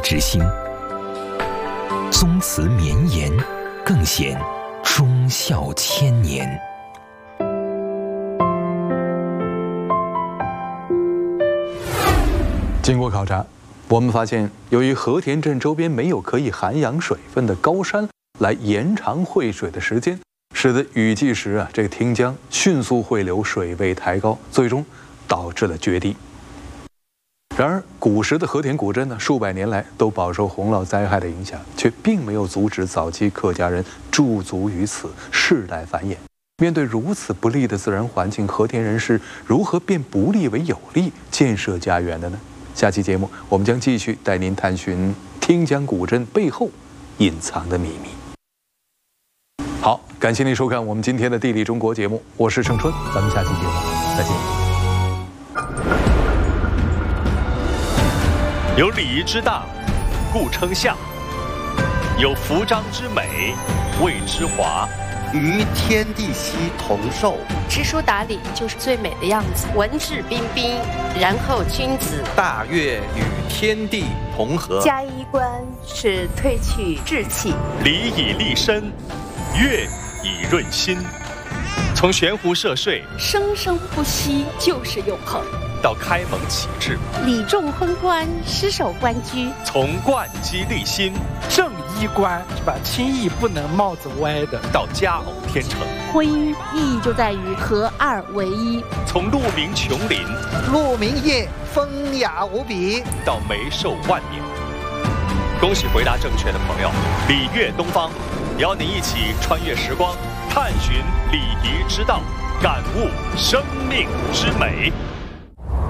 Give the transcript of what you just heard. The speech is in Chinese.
之心。宗祠绵延，更显忠孝千年。 经过考察，我们发现，由于和田镇周边没有可以涵养水分的高山来延长汇水的时间，使得雨季时这个汀江迅速汇流，水位抬高，最终导致了决堤。然而，古时的和田古镇数百年来都饱受洪涝灾害的影响，却并没有阻止早期客家人驻足于此，世代繁衍。面对如此不利的自然环境，和田人是如何变不利为有利，建设家园的呢？下期节目，我们将继续带您探寻汀江古镇背后隐藏的秘密。好，感谢您收看我们今天的《地理中国》节目，我是盛春，咱们下期节目再见。 有礼仪之大，故称象；有服装之美，谓之华。 与天地熙同寿， 知书达理就是最美的样子，文质彬彬，然后君子。 大悦与天地同和， 加衣冠是褪去稚气， 礼以立身，乐以润心。从悬壶涉水， 生生不息就是永恒。 到开蒙启智， 礼重婚冠，失守官居。 从贯机立心， 正衣冠是吧？轻易不能帽子歪的。 到佳偶天成， 婚姻意义就在于合二为一。 从鹿鸣琼林， 鹿鸣夜，风雅无比， 到眉寿万年。恭喜回答正确的朋友，礼乐东方，邀您一起穿越时光，探寻礼仪之道，感悟生命之美。